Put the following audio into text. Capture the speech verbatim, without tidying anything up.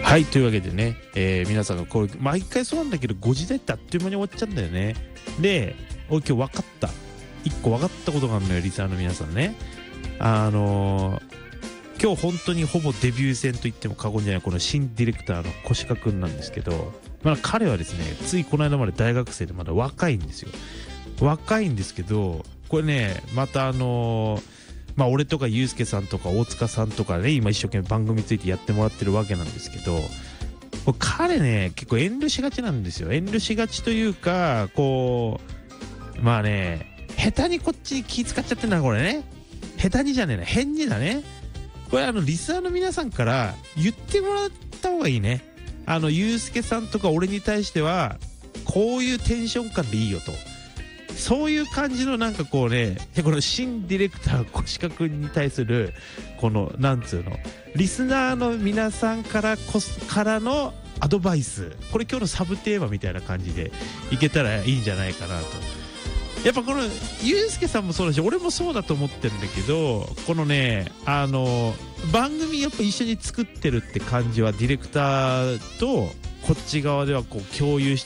はい、というわけでね、えー、皆さんがこう毎回そうなんだけどごじ台ってあっという間に終わっちゃうんだよね。で、俺今日分かったいっこ分かったことがあるのよ、リスナーの皆さんね。あのー、今日本当にほぼデビュー戦と言っても過言じゃないこの新ディレクターの小鹿くんなんですけど、まあ、彼はですねついこの間まで大学生でまだ若いんですよ。若いんですけど、これねまたあのーまあ俺とかゆうすけさんとか大塚さんとかね今一生懸命番組についてやってもらってるわけなんですけど、彼ね結構遠慮しがちなんですよ。遠慮しがちというか、こうまあね下手にこっちに気使っちゃってんだこれね。下手にじゃねえな、変にだね。これあのリスナーの皆さんから言ってもらった方がいいね。あのゆうすけさんとか俺に対してはこういうテンション感でいいよと、そういう感じのなんかこうね、この新ディレクター小鹿くんに対するこのなんつうのリスナーの皆さんからこからのアドバイス、これ今日のサブテーマみたいな感じでいけたらいいんじゃないかなと。やっぱこのゆうすけさんもそうだし俺もそうだと思ってるんだけど、このねあの番組やっぱ一緒に作ってるって感じはディレクターとこっち側ではこう共有し